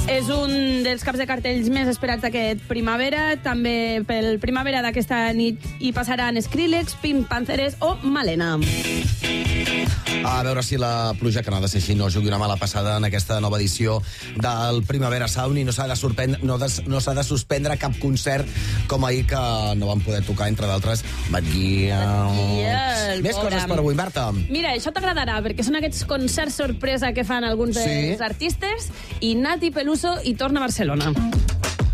És un dels caps de cartells més esperats d'aquest primavera. També pel primavera d'aquesta nit hi passaran Skrillex, Pink Panthers o Malena. A veure si la pluja, que no ha de ser així, no jugui una mala passada en aquesta nova edició del Primavera Sound i no s'ha de suspendre cap concert com ahir, que no van poder tocar, entre d'altres, Batguiel. Més coses per avui, Marta. Mira, això t'agradarà, perquè són aquests concerts sorpresa que fan alguns dels artistes, i Nati Peluso i torna a Barcelona.